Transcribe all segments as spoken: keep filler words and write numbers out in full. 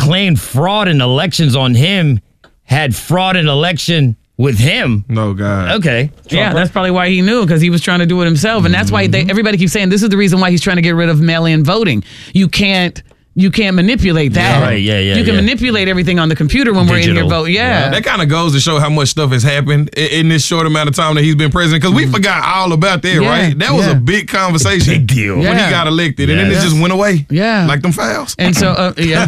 claimed fraud in elections on him had fraud in election with him. No, God. Okay. Trump, yeah, that's probably why he knew, because he was trying to do it himself. And that's why they, everybody keeps saying this is the reason why he's trying to get rid of mail-in voting. You can't you can't manipulate that. Yeah, right, yeah, yeah. You can yeah. manipulate everything on the computer when Digital. we're in here voting. Yeah. yeah. That kind of goes to show how much stuff has happened in, in this short amount of time that he's been president, because we mm. forgot all about that, yeah, right? That was yeah. a big conversation. Big deal. When yeah. he got elected, yeah. and then yeah. it just went away. Yeah. Like them fouls. And so, uh, yeah.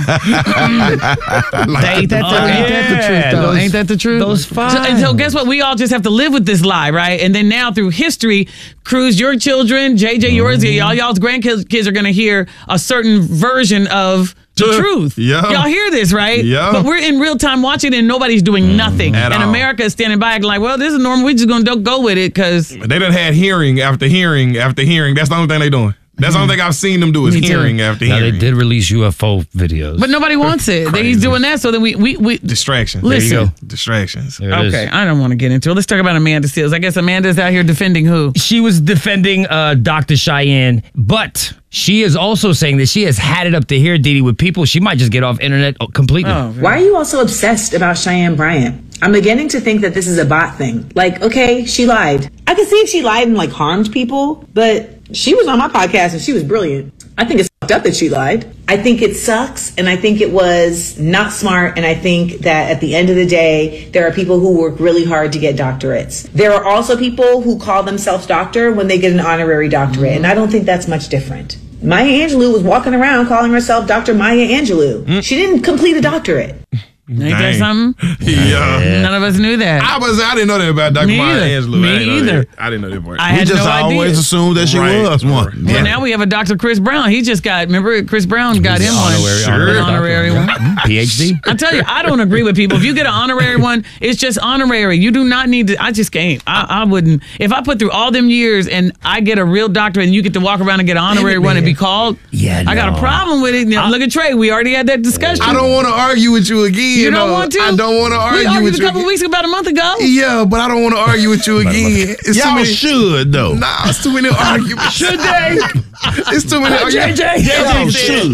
like ain't that, the, oh, ain't yeah. that the truth, though? Those, ain't that the truth? Those files. So, and so guess what? We all just have to live with this lie, right? And then now through history, Cruz, your children, J J, yours, mm-hmm. all y'all's grandkids kids are going to hear a certain version of the truth. Yeah. Y'all hear this, right? Yeah. But we're in real time watching it and nobody's doing mm, nothing. And all. America is standing by like, well, this is normal. We're just going to go with it because... They done had hearing after hearing after hearing. That's the only thing they doing. That's the only thing I've seen them do is hearing after now hearing. They did release U F O videos. But nobody wants it. He's doing that so that we... we, we Distractions. Listen. There you go. Distractions. Okay, is. I don't want to get into it. Let's talk about Amanda Seales. I guess Amanda's out here defending who? She was defending uh, Doctor Cheyenne, but she is also saying that she has had it up to here, Didi, with people. She might just get off internet completely. Oh, Why are you all so obsessed about Cheyenne Bryant? I'm beginning to think that this is a bot thing. Like, okay, she lied. I can see if she lied and like harmed people, but she was on my podcast and she was brilliant. I think it's fucked up that she lied. I think it sucks, and I think it was not smart, and I think that at the end of the day, there are people who work really hard to get doctorates. There are also people who call themselves doctor when they get an honorary doctorate, and I don't think that's much different. Maya Angelou was walking around calling herself Doctor Maya Angelou. Mm. She didn't complete a doctorate. Ain't that something? Yeah. yeah. None of us knew that. I was. I didn't know that about Doctor Maya Angelou. Me I didn't either. Know that. I didn't know that part. I we had just no always idea. assumed that she right. was one. Right. Well, yeah. now we have a Doctor Chris Brown. He just got, remember, Chris Brown got him one. Honorary, Sure. honorary, honorary one. P H D. I tell you, I don't agree with people. If you get an honorary one, it's just honorary. You do not need to. I just can't. I, I wouldn't. If I put through all them years and I get a real doctorate and you get to walk around and get an honorary one and be called, yeah, I got no. a problem with it. Now, I, look at Trey. We already had that discussion. I don't want to argue with you again. You don't know. want to? I don't want to argue we argued with a you couple again. weeks, about a month ago. Yeah, but I don't want to argue with you again. It's Y'all too many, should, though. Nah, it's too many arguments. Should they? It's too many arguments. J J. Y'all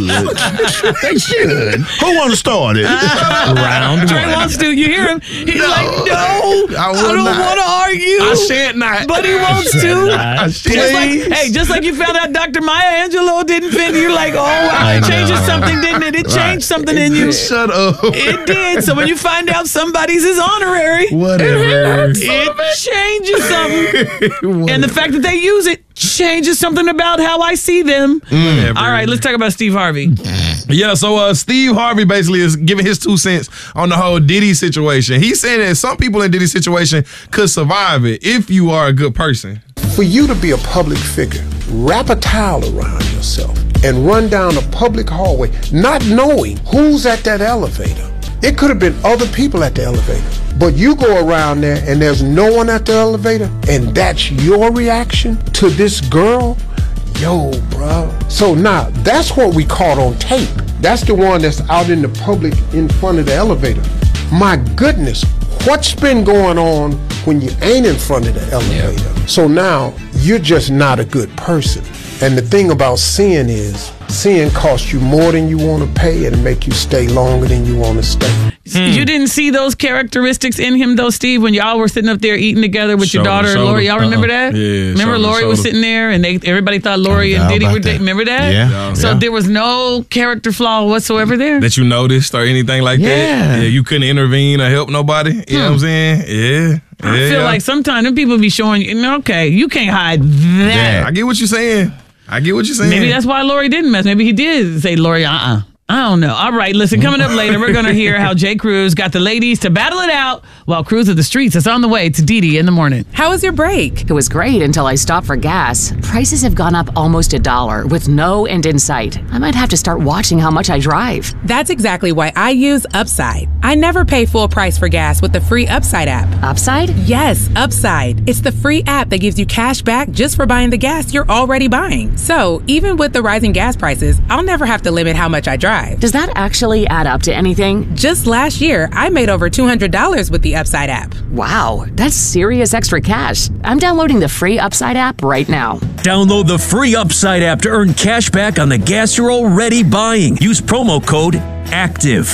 should. They should. Who want to start it? Round Trey one. wants to. You hear him? He's No. like, no, I I, will don't not. want to argue. I shan't not. But he wants to. I Just like, shan't. hey, just like you found out Doctor Maya Angelou didn't fit, you're like, oh, wow, I it know. changes something, didn't it? It changed something in you. Shut up. It did. So when you find out somebody's is honorary, Whatever. it changes something. And the fact that they use it changes something about how I see them. Whatever. All right, let's talk about Steve Harvey. Yeah, so uh, Steve Harvey basically is giving his two cents on the whole Diddy situation. He's saying that some people in Diddy's situation could survive it if you are a good person. For you to be a public figure, wrap a towel around yourself and run down a public hallway, not knowing who's at that elevator. It could have been other people at the elevator, but you go around there and there's no one at the elevator, and that's your reaction to this girl? Yo, bro. So now, that's what we caught on tape. That's the one that's out in the public in front of the elevator. My goodness, what's been going on when you ain't in front of the elevator? Yeah. So now, you're just not a good person. And the thing about sin is, sin costs you more than you want to pay and make you stay longer than you want to stay. Hmm. You didn't see those characteristics in him, though, Steve, when y'all were sitting up there eating together with Shoulder, your daughter, shoulder. Lori. Y'all remember Uh-uh. that? Yeah, remember shoulder, Lori was shoulder. sitting there and they everybody thought Lori Oh, and how Diddy about were that? dating. Remember that? Yeah. So Yeah. there was no character flaw whatsoever there? That you noticed or anything like Yeah. that? Yeah, you couldn't intervene or help nobody? You know what I'm saying? Yeah. I yeah. feel like sometimes them people be showing you, okay, you can't hide that. Yeah, I get what you're saying. I get what you're saying. Maybe that's why Lori didn't mess. Maybe he did say, Lori, uh-uh. I don't know. All right, listen, coming up later, we're going to hear how Jay Cruz got the ladies to battle it out while Cruz of the Streets is on the way to Didi in the morning. How was your break? It was great until I stopped for gas. Prices have gone up almost a dollar with no end in sight. I might have to start watching how much I drive. That's exactly why I use Upside. I never pay full price for gas with the free Upside app. Upside? Yes, Upside. It's the free app that gives you cash back just for buying the gas you're already buying. So even with the rising gas prices, I'll never have to limit how much I drive. Does that actually add up to anything? Just last year, I made over two hundred dollars with the Upside app. Wow, that's serious extra cash. I'm downloading the free Upside app right now. Download the free Upside app to earn cash back on the gas you're already buying. Use promo code ACTIVE.